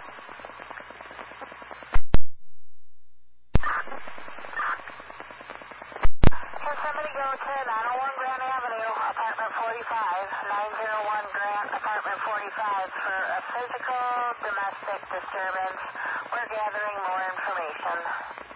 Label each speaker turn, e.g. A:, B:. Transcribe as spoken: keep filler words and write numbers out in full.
A: Can somebody go to nine oh one Grant Avenue, apartment forty-five, nine oh one Grant, apartment forty-five, for a physical domestic disturbance? We're gathering more information.